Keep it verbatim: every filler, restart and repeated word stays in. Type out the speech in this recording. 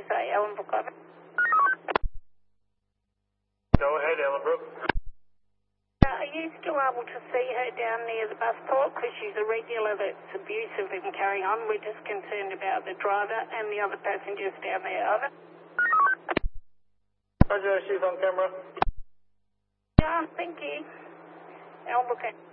say, Ellenbrook, over. Go ahead, Ellenbrook. Uh, are you still able to see her down near the bus port? Because she's a regular that's abusive and carrying on. We're just concerned about the driver and the other passengers down there, over. Roger, she's on camera. Yeah, thank you. Ellenbrook.